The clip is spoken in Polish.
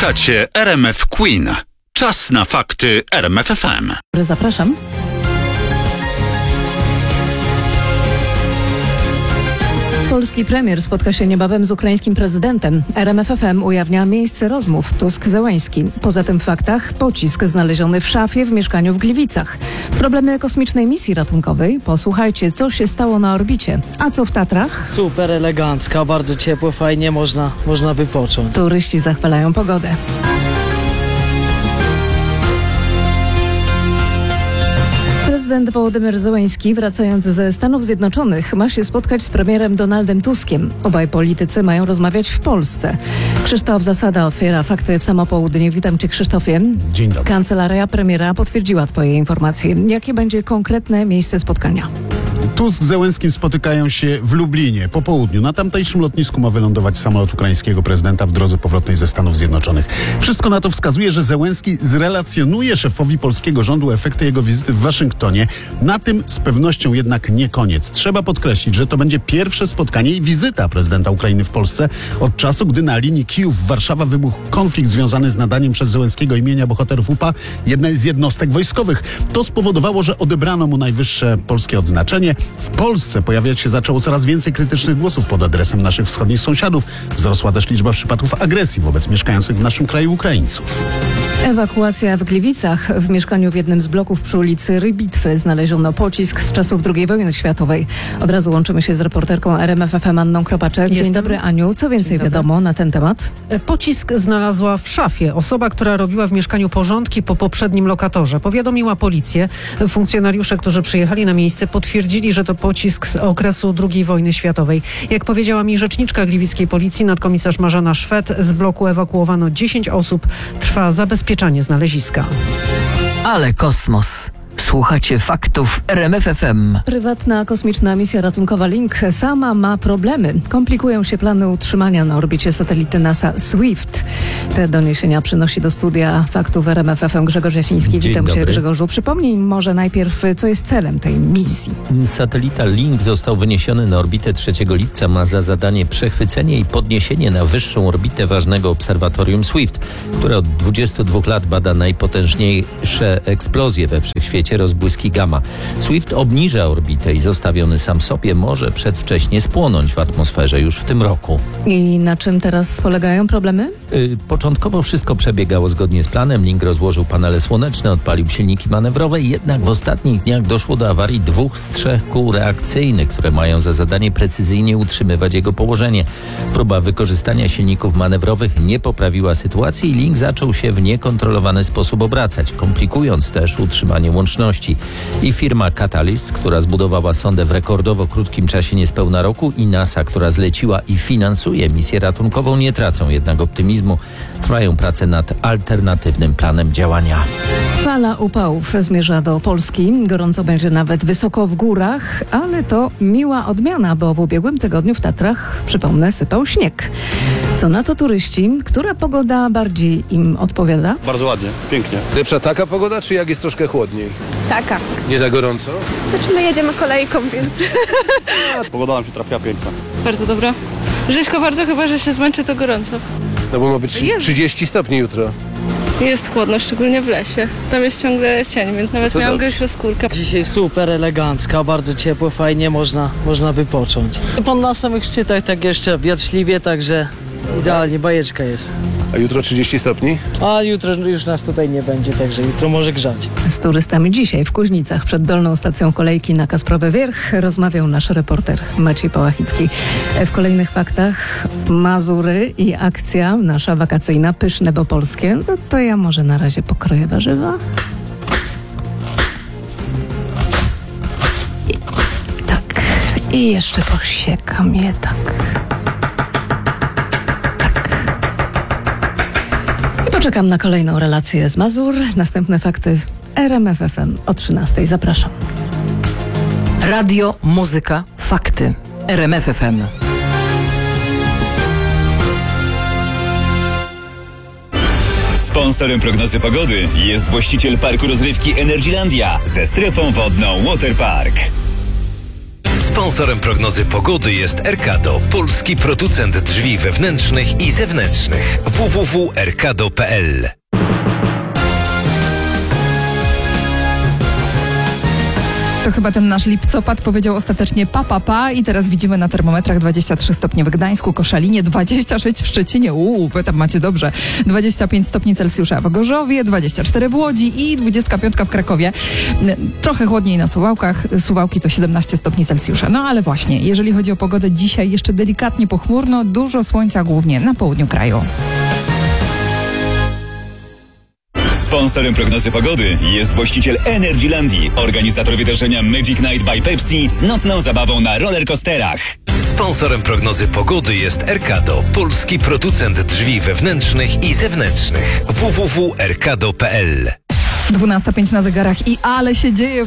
Słuchacie RMF Queen. Czas na fakty RMF FM. Zapraszam. Polski premier spotka się niebawem z ukraińskim prezydentem. RMF FM ujawnia miejsce rozmów Tusk-Zełenski. Poza tym w faktach pocisk znaleziony w szafie w mieszkaniu w Gliwicach. Problemy kosmicznej misji ratunkowej. Posłuchajcie, co się stało na orbicie. A co w Tatrach? Super elegancka, bardzo ciepło, fajnie, można wypocząć. Turyści zachwalają pogodę. Prezydent Wołodymyr Zełenski, wracając ze Stanów Zjednoczonych, ma się spotkać z premierem Donaldem Tuskiem. Obaj politycy mają rozmawiać w Polsce. Krzysztof Zasada otwiera fakty w samo południe. Witam Cię, Krzysztofie. Dzień dobry. Kancelaria premiera potwierdziła Twoje informacje. Jakie będzie konkretne miejsce spotkania? Tusk z Zełenskim spotykają się w Lublinie po południu. Na tamtejszym lotnisku ma wylądować samolot ukraińskiego prezydenta w drodze powrotnej ze Stanów Zjednoczonych. Wszystko na to wskazuje, że Zełenski zrelacjonuje szefowi polskiego rządu efekty jego wizyty w Waszyngtonie. Na tym z pewnością jednak nie koniec. Trzeba podkreślić, że to będzie pierwsze spotkanie i wizyta prezydenta Ukrainy w Polsce od czasu, gdy na linii Kijów-Warszawa wybuchł konflikt związany z nadaniem przez Zełenskiego imienia bohaterów UPA jednej z jednostek wojskowych. To spowodowało, że odebrano mu najwyższe polskie odznaczenie. W Polsce pojawiać się zaczęło coraz więcej krytycznych głosów pod adresem naszych wschodnich sąsiadów. Wzrosła też liczba przypadków agresji wobec mieszkających w naszym kraju Ukraińców. Ewakuacja w Gliwicach. W mieszkaniu w jednym z bloków przy ulicy Rybitwy znaleziono pocisk z czasów II wojny światowej. Od razu łączymy się z reporterką RMF FM Anną Kropaczek. Dzień dobry, Aniu. Co więcej wiadomo na ten temat? Pocisk znalazła w szafie osoba, która robiła w mieszkaniu porządki po poprzednim lokatorze. Powiadomiła policję. Funkcjonariusze, którzy przyjechali na miejsce, potwierdzili, że to pocisk z okresu II wojny światowej. Jak powiedziała mi rzeczniczka gliwickiej policji, nadkomisarz Marzena Szwed, z bloku ewakuowano 10 osób. Trwa zabezpieczanie znaleziska. Ale kosmos. Słuchacie faktów RMF FM. Prywatna kosmiczna misja ratunkowa Link sama ma problemy. Komplikują się plany utrzymania na orbicie satelity NASA Swift. Te doniesienia przynosi do studia faktów RMF FM Grzegorz Jasiński. Witam Cię, Grzegorzu. Przypomnij może najpierw, co jest celem tej misji. Satelita Link został wyniesiony na orbitę 3 lipca. Ma za zadanie przechwycenie i podniesienie na wyższą orbitę ważnego obserwatorium Swift, które od 22 lat bada najpotężniejsze eksplozje we wszechświecie, rozbłyski gamma. Swift obniża orbitę i zostawiony sam sobie może przedwcześnie spłonąć w atmosferze już w tym roku. I na czym teraz polegają problemy? Początkowo wszystko przebiegało zgodnie z planem. Link rozłożył panele słoneczne, odpalił silniki manewrowe, jednak w ostatnich dniach doszło do awarii 2 z 3 kół reakcyjnych, które mają za zadanie precyzyjnie utrzymywać jego położenie. Próba wykorzystania silników manewrowych nie poprawiła sytuacji i Link zaczął się w niekontrolowany sposób obracać, komplikując też utrzymanie łączności. I firma Catalyst, która zbudowała sondę w rekordowo krótkim czasie niespełna roku, i NASA, która zleciła i finansuje misję ratunkową, nie tracą jednak optymizmu. Trwają prace nad alternatywnym planem działania. Fala upałów zmierza do Polski. Gorąco będzie nawet wysoko w górach, ale to miła odmiana, bo w ubiegłym tygodniu w Tatrach, przypomnę, sypał śnieg. Co na to turyści? Która pogoda bardziej im odpowiada? Bardzo ładnie, pięknie. Lepsza taka pogoda, czy jak jest troszkę chłodniej? Taka. Nie za gorąco? Znaczy my jedziemy kolejką, więc... Pogoda nam się trafiła piękna. Bardzo dobra. Rzeźko bardzo, chyba że się zmęczy, to gorąco. No bo ma być 30 stopni jutro. Jest chłodno, szczególnie w lesie. Tam jest ciągle cień, więc nawet miałam gęsią skórkę. Dzisiaj super elegancka, bardzo ciepło, fajnie, można wypocząć. Na samych szczytach tak jeszcze wietrzliwie, także idealnie, bajeczka jest. A jutro 30 stopni? A jutro już nas tutaj nie będzie, także jutro może grzać. Z turystami dzisiaj w Kuźnicach przed dolną stacją kolejki na Kasprowy Wierch rozmawiał nasz reporter Maciej Pałachicki. W kolejnych faktach Mazury i akcja nasza wakacyjna Pyszne bo polskie. No to ja może na razie pokroję warzywa. Tak. I jeszcze posiekam je tak. Czekam na kolejną relację z Mazur. Następne fakty RMF FM o 13:00. Zapraszam. Radio, muzyka, fakty. RMF FM. Sponsorem prognozy pogody jest właściciel parku rozrywki Energylandia ze strefą wodną Waterpark. Sponsorem prognozy pogody jest Erkado, polski producent drzwi wewnętrznych i zewnętrznych. www.erkado.pl. To chyba ten nasz lipcopad powiedział ostatecznie pa i teraz widzimy na termometrach 23 stopnie w Gdańsku, Koszalinie, 26 w Szczecinie, wy tam macie dobrze, 25 stopni Celsjusza w Gorzowie, 24 w Łodzi i 25 w Krakowie. Trochę chłodniej na Suwałkach, Suwałki to 17 stopni Celsjusza. No ale właśnie, jeżeli chodzi o pogodę, dzisiaj jeszcze delikatnie pochmurno, dużo słońca głównie na południu kraju. Sponsorem prognozy pogody jest właściciel Energylandii, organizator wydarzenia Magic Night by Pepsi z nocną zabawą na rollercoasterach. Sponsorem prognozy pogody jest Erkado, polski producent drzwi wewnętrznych i zewnętrznych. www.erkado.pl. 12:05 na zegarach i ale się dzieje